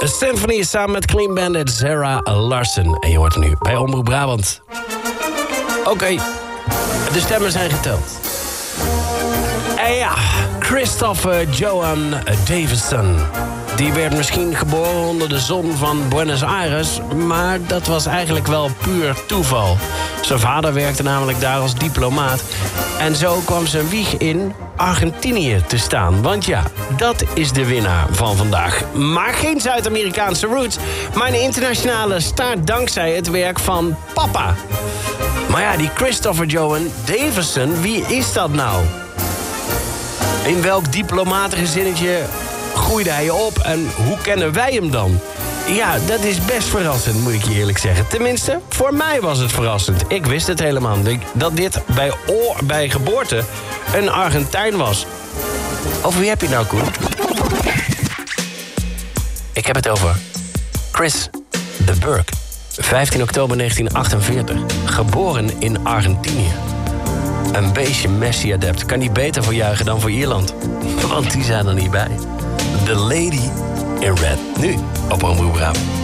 A Symphony samen met Clean Bandit, Sarah Larsen. En je hoort er nu bij Omroep Brabant. Oké, de stemmen zijn geteld. En ja, Christopher Johan Davison. Die werd misschien geboren onder de zon van Buenos Aires, maar dat was eigenlijk wel puur toeval. Zijn vader werkte namelijk daar als diplomaat. En zo kwam zijn wieg in Argentinië te staan. Want ja, dat is de winnaar van vandaag. Maar geen Zuid-Amerikaanse roots, maar een internationale start dankzij het werk van papa. Maar ja, die Christopher Johan Davison, wie is dat nou? In welk diplomatengezinnetje groeide hij op en hoe kennen wij hem dan? Ja, dat is best verrassend, moet ik je eerlijk zeggen. Tenminste, voor mij was het verrassend. Ik wist het helemaal niet, dat dit bij geboorte een Argentijn was. Over wie heb je nou, Koen? Ik heb het over Chris de Burgh. 15 oktober 1948. Geboren in Argentinië. Een beestje Messi-adept kan niet beter voor juichen dan voor Ierland. Want die zijn er niet bij. The Lady in Red. Nu op Omroep Brabant.